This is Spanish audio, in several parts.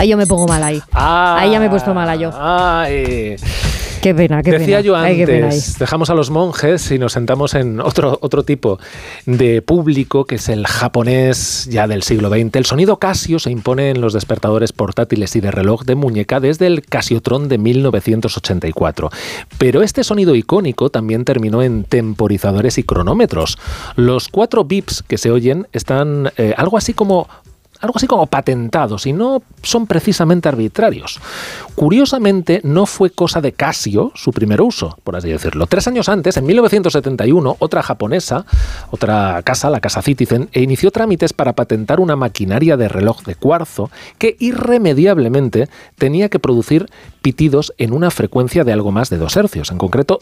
Ahí yo me pongo mal ahí. Ahí ya me he puesto mala yo. Ay. Qué pena, qué pena. Decía yo Ay, antes, dejamos a los monjes y nos sentamos en otro tipo de público, que es el japonés ya del siglo XX. El sonido Casio se impone en los despertadores portátiles y de reloj de muñeca desde el Casiotron de 1984. Pero este sonido icónico también terminó en temporizadores y cronómetros. Los 4 bips que se oyen están algo así como patentados y no son precisamente arbitrarios. Curiosamente, no fue cosa de Casio su primer uso, por así decirlo. 3 años antes, en 1971, otra japonesa, otra casa, la casa Citizen, inició trámites para patentar una maquinaria de reloj de cuarzo que irremediablemente tenía que producir pitidos en una frecuencia de algo más de 2 hercios, en concreto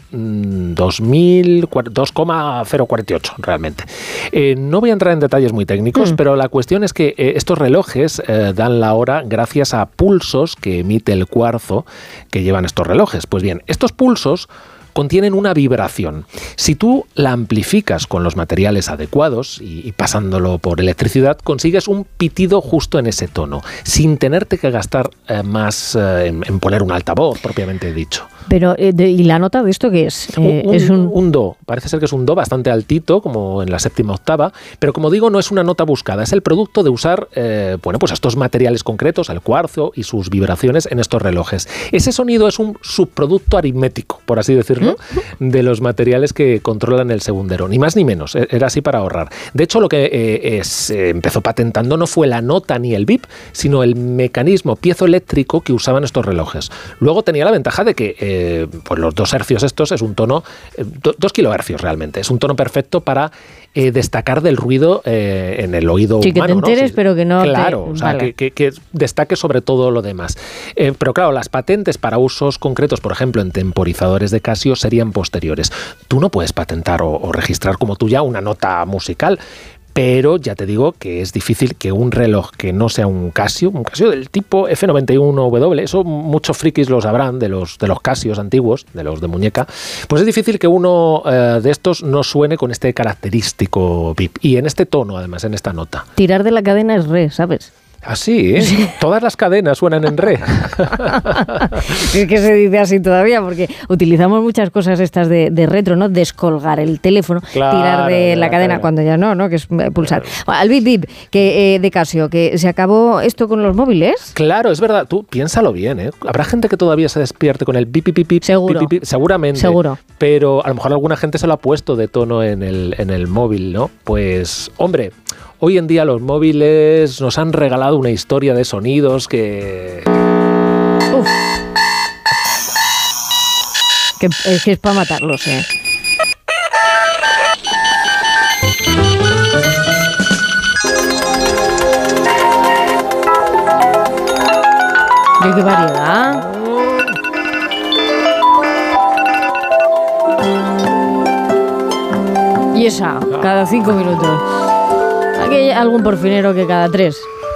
2,048 realmente. No voy a entrar en detalles muy técnicos, pero la cuestión es que estos relojes dan la hora gracias a pulsos que emite el cuarzo que llevan estos relojes. Pues bien, estos pulsos contienen una vibración. Si tú la amplificas con los materiales adecuados y pasándolo por electricidad, consigues un pitido justo en ese tono, sin tenerte que gastar más en poner un altavoz, propiamente dicho. Pero, ¿y la nota de esto qué es? Es un do. Parece ser que es un do bastante altito, como en la 7ª octava, pero como digo, no es una nota buscada, es el producto de usar pues estos materiales concretos, el cuarzo y sus vibraciones en estos relojes. Ese sonido es un subproducto aritmético, por así decirlo, de los materiales que controlan el segundero, ni más ni menos, era así para ahorrar. De hecho, lo que empezó patentando no fue la nota ni el bip, sino el mecanismo piezoeléctrico que usaban estos relojes. Luego tenía la ventaja de que pues los 2 hercios estos es un tono, 2 kilohercios realmente, es un tono perfecto para destacar del ruido en el oído humano. Sí, que te enteres, ¿no? Sí, pero que no claro, o sea, vale. que destaque sobre todo lo demás. Pero claro, las patentes para usos concretos, por ejemplo, en temporizadores de Casio, serían posteriores. Tú no puedes patentar o registrar como tuya una nota musical, pero ya te digo que es difícil que un reloj que no sea un Casio del tipo F91W, eso muchos frikis lo sabrán de los Casios antiguos, de los de muñeca, pues es difícil que uno de estos no suene con este característico bip y en este tono, además, en esta nota. Tirar de la cadena es re, ¿sabes? Así, ¿eh? Sí. Todas las cadenas suenan en re. Es que se dice así todavía, porque utilizamos muchas cosas estas de retro, ¿no? Descolgar el teléfono, claro, tirar de la cadena cuando ya no, que es pulsar. Claro. Al bip bip de Casio, que se acabó esto con los móviles. Claro, es verdad. Tú piénsalo bien, ¿eh? Habrá gente que todavía se despierte con el bip bip bip. Seguro. Bip, bip, seguramente. Seguro. Pero a lo mejor alguna gente se lo ha puesto de tono en el móvil, ¿no? Pues, hombre, hoy en día los móviles nos han regalado una historia de sonidos que... Uf. Que es para matarlos, ¿eh? ¡Qué variedad! Y esa, cada 5 minutos. Aquí hay algún porfinero que cada 3.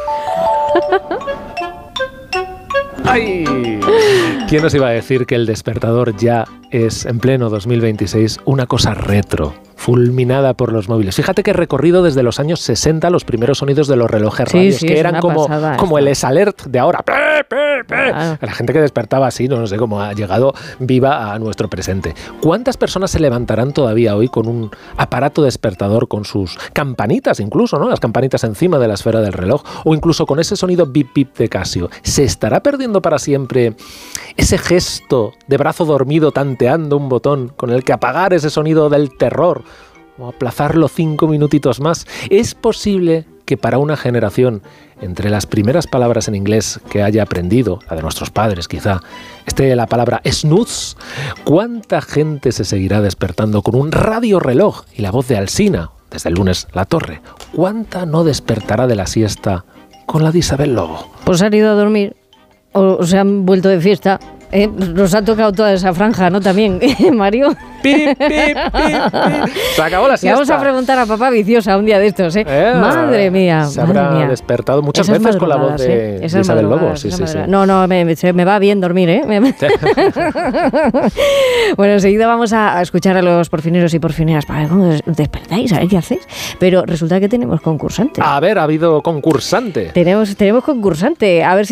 ¡Ay! ¿Quién nos iba a decir que el despertador ya es, en pleno 2026, una cosa retro, fulminada por los móviles? Fíjate que he recorrido desde los años 60 los primeros sonidos de los relojes radios, que eran como el S-Alert de ahora. Claro. La gente que despertaba así, no sé cómo ha llegado viva a nuestro presente. ¿Cuántas personas se levantarán todavía hoy con un aparato despertador, con sus campanitas incluso, ¿no? Las campanitas encima de la esfera del reloj, o incluso con ese sonido bip bip de Casio? ¿Se estará perdiendo para siempre ese gesto de brazo dormido tanteando un botón con el que apagar ese sonido del terror o aplazarlo 5 minutitos más? ¿Es posible que para una generación, entre las primeras palabras en inglés que haya aprendido, la de nuestros padres quizá, esté la palabra snooze? ¿Cuánta gente se seguirá despertando con un radio reloj y la voz de Alsina, desde el lunes La Torre? ¿Cuánta no despertará de la siesta con la de Isabel Lobo? Pues han ido a dormir o se han vuelto de fiesta. Nos ha tocado toda esa franja, ¿no? También, Mario. Pip, pip, pip, pip. Se acabó la siesta. Le vamos a preguntar a papá Viciosa un día de estos, ¿eh? Madre mía. Se habrá despertado muchas veces con la voz de Isabel Lobo. Sí. No, me va bien dormir, ¿eh? Bueno, enseguida vamos a escuchar a los porfineros y porfineras para ver cómo despertáis, a ver qué hacéis. Pero resulta que tenemos concursante. A ver, ha habido concursante. Tenemos concursante. A ver si